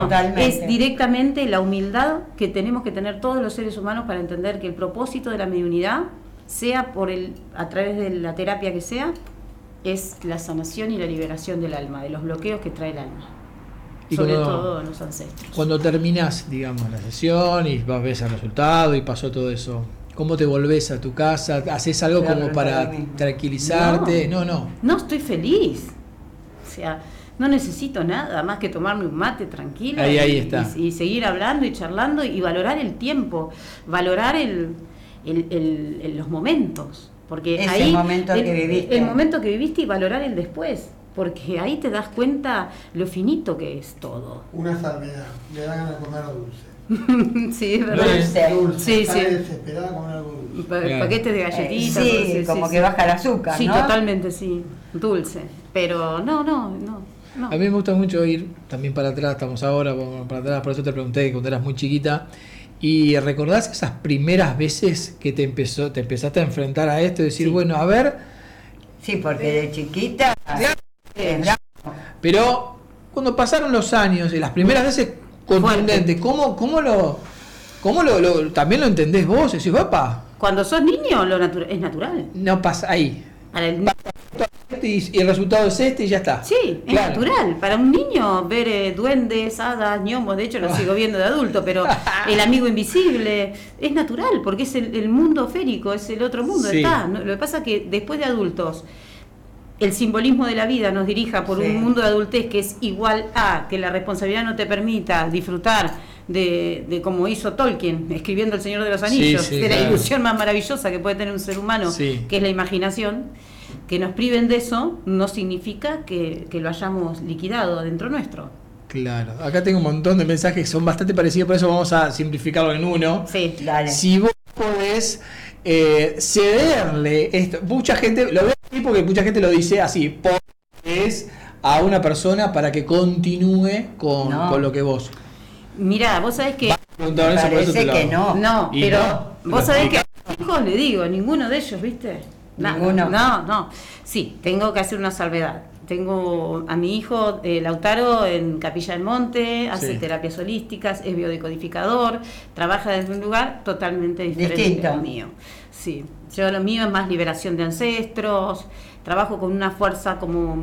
Totalmente. Es directamente la humildad que tenemos que tener todos los seres humanos para entender que el propósito de la mediunidad, sea a través de la terapia que sea, es la sanación y la liberación del alma, de los bloqueos que trae el alma. Y sobre todo en los ancestros. Cuando terminás, digamos, la sesión y ves el resultado y pasó todo eso, ¿cómo te volvés a tu casa? ¿Haces algo como para tranquilizarte? No, estoy feliz. O sea, no necesito nada más que tomarme un mate tranquila ahí está. Y seguir hablando y charlando y valorar el tiempo, valorar los momentos. Porque ahí momento que viviste. El momento que viviste y valorar el después. Porque ahí te das cuenta lo finito que es todo. Una salvedad, le da ganas de comer dulce. Sí, es verdad. Dulce. Sí, está sí. desesperada de comer algo dulce. Paquetes de galletitas. Sí, como que baja el azúcar, sí, ¿no? totalmente, sí. Dulce. Pero no. A mí me gusta mucho ir también para atrás, estamos ahora, vamos para atrás, por eso te pregunté cuando eras muy chiquita. ¿Y recordás esas primeras veces que te empezaste a enfrentar a esto y decir, Sí. bueno, a ver? Sí, porque de chiquita... Pero cuando pasaron los años y las primeras veces contundentes, ¿cómo lo también lo entendés vos? Decís, papá. Cuando sos niño es natural. No pasa ahí. Para el Y el resultado es este y ya está. Sí, es Claro. natural. Para un niño ver duendes, hadas, gnomos, de hecho lo sigo viendo de adulto, pero el amigo invisible es natural, porque es el mundo férico, es el otro mundo. Sí. Está. Lo que pasa es que después de adultos, el simbolismo de la vida nos dirija por Sí. un mundo de adultez que es igual a que la responsabilidad no te permita disfrutar de como hizo Tolkien, escribiendo El Señor de los Anillos, Sí, de la claro. ilusión más maravillosa que puede tener un ser humano, Sí. que es la imaginación. Que nos priven de eso no significa que lo hayamos liquidado adentro nuestro. Claro. Acá tengo un montón de mensajes que son bastante parecidos, por eso vamos a simplificarlo en uno. Sí, Dale. Si vos podés cederle esto, mucha gente, lo veo así porque mucha gente lo dice así, es a una persona para que continúe con lo que vos. Mirá, vos sabés que... Preguntaron eso, por eso Parece te lo que hago. no. No, Y pero no, vos lo sabés que a explicás. mis hijos le digo, ninguno de ellos, ¿viste? Ninguno. No. Sí, tengo que hacer una salvedad. Tengo a mi hijo Lautaro en Capilla del Monte, hace Sí. terapias holísticas, es biodecodificador, trabaja desde un lugar totalmente diferente Distinto. al mío. Sí, yo lo mío es más liberación de ancestros, trabajo con una fuerza como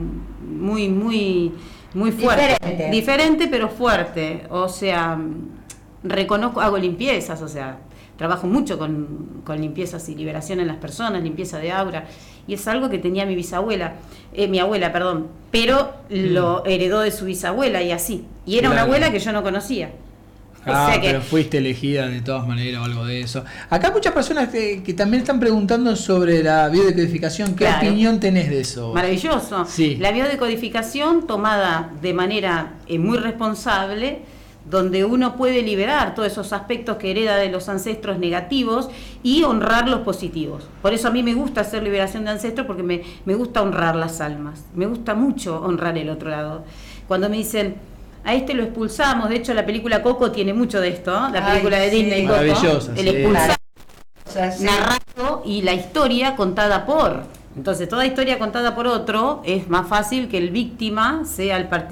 muy fuerte. Diferente pero fuerte. O sea, reconozco, hago limpiezas, o sea, trabajo mucho con limpiezas y liberación en las personas, limpieza de aura, y es algo que tenía mi abuela, pero lo heredó de su bisabuela y así. Y era una Claro. abuela que yo no conocía. Pero fuiste elegida de todas maneras o algo de eso. Acá muchas personas que también están preguntando sobre la biodecodificación. ¿Qué Claro. opinión tenés de eso? Maravilloso. Sí. La biodecodificación tomada de manera muy responsable, donde uno puede liberar todos esos aspectos que hereda de los ancestros negativos y honrar los positivos. Por eso a mí me gusta hacer liberación de ancestros, porque me gusta honrar las almas. Me gusta mucho honrar el otro lado. Cuando me dicen, a este lo expulsamos, de hecho la película Coco tiene mucho de esto, ¿no? La película de Disney, Coco, maravillosa, el sí. expulsado, O sea, sí. narrado y la historia contada por. Entonces, toda historia contada por otro es más fácil que el víctima sea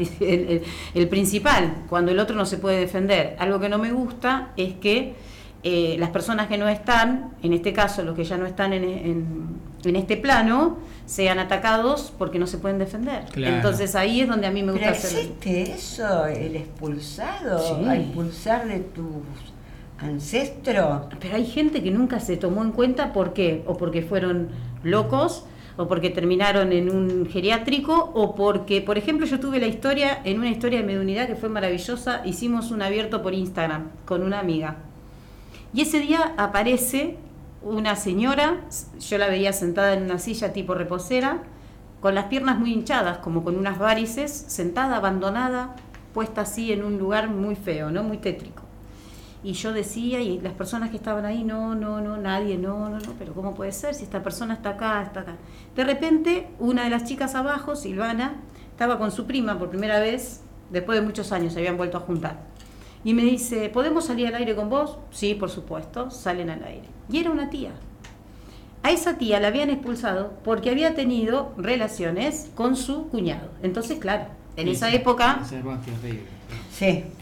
el principal, cuando el otro no se puede defender. Algo que no me gusta es que las personas que no están, en este caso los que ya no están en este plano, sean atacados porque no se pueden defender. Claro. Entonces ahí es donde a mí me ¿Pero gusta hacer. existe eso, el expulsado? Sí. ¿A expulsar de tus ancestros? Pero hay gente que nunca se tomó en cuenta. ¿Por qué? O porque fueron locos, o porque terminaron en un geriátrico, o porque, por ejemplo, yo tuve en una historia de mediunidad que fue maravillosa. Hicimos un abierto por Instagram con una amiga, y ese día aparece una señora, yo la veía sentada en una silla tipo reposera, con las piernas muy hinchadas, como con unas varices, sentada, abandonada, puesta así en un lugar muy feo, ¿no? Muy tétrico. Y yo decía, y las personas que estaban ahí, no, nadie, no, pero ¿cómo puede ser si esta persona está acá? De repente, una de las chicas abajo, Silvana, estaba con su prima por primera vez, después de muchos años, se habían vuelto a juntar. Y me dice, ¿podemos salir al aire con vos? Sí, por supuesto, salen al aire. Y era una tía. A esa tía la habían expulsado porque había tenido relaciones con su cuñado. Entonces, claro, en esa época... Sí.